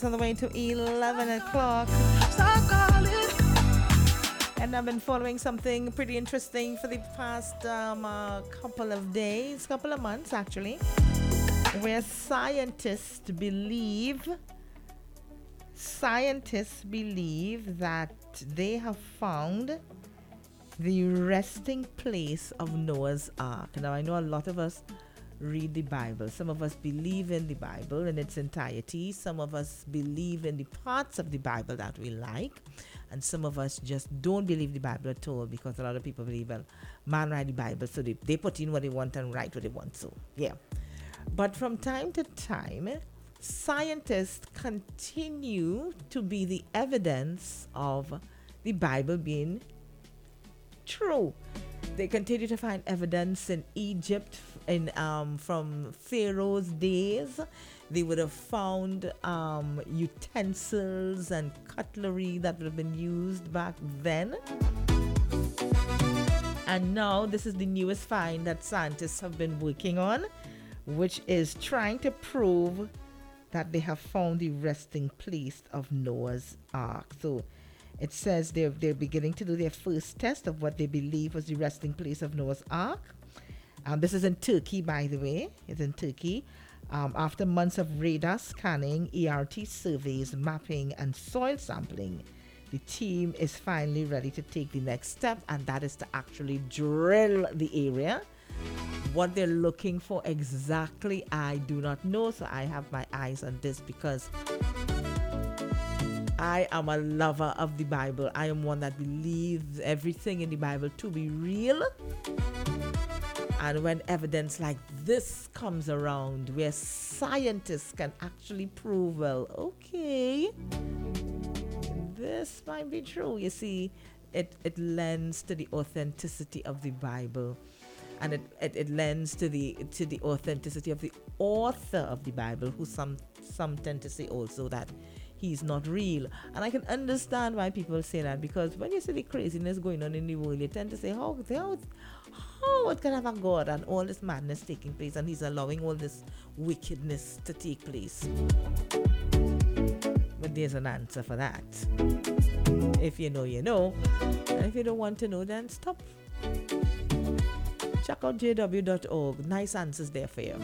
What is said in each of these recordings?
On the way to 11 o'clock. And I've been following something pretty interesting for the past couple of days, couple of months actually, where scientists believe that they have found the resting place of Noah's Ark. Now, I know a lot of us read the Bible. Some of us believe in the Bible in its entirety. Some of us believe in the parts of the Bible that we like. And some of us just don't believe the Bible at all, because a lot of people believe, well, man write the Bible, so they put in what they want and write what they want. So, yeah. But from time to time, scientists continue to be the evidence of the Bible being true. They continue to find evidence in Egypt from Pharaoh's days. They would have found utensils and cutlery that would have been used back then. And now this is the newest find that scientists have been working on, which is trying to prove that they have found the resting place of Noah's Ark. So it says they're beginning to do their first test of what they believe was the resting place of Noah's Ark. This is in Turkey, by the way. It's in Turkey. After months of radar scanning, ERT surveys, mapping, and soil sampling, the team is finally ready to take the next step, and that is to actually drill the area. What they're looking for exactly, I do not know, so I have my eyes on this because I am a lover of the Bible. I am one that believes everything in the Bible to be real. And when evidence like this comes around, where scientists can actually prove, well, okay, this might be true. You see, it lends to the authenticity of the Bible. And it lends to the authenticity of the author of the Bible, who some tend to say also that he's not real. And I can understand why people say that, because when you see the craziness going on in the world, you tend to say, how it can have a God and all this madness taking place, and he's allowing all this wickedness to take place. But there's an answer for that. If you know, you know. And if you don't want to know, then stop. Check out jw.org. Nice answers there for you.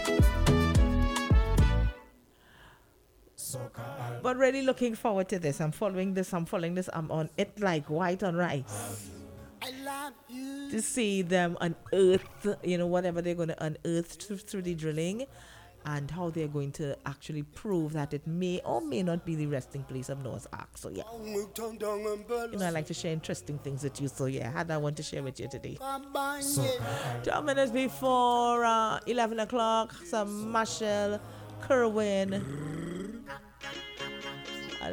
But really looking forward to this. I'm following this. I'm on it like white on rice. I love you. To see them unearth, whatever they're going to unearth through the drilling, and how they're going to actually prove that it may or may not be the resting place of Noah's Ark. So yeah, I like to share interesting things with you. So yeah, I had that one to share with you today. 12 minutes before 11 o'clock, some Marshall Kerwin.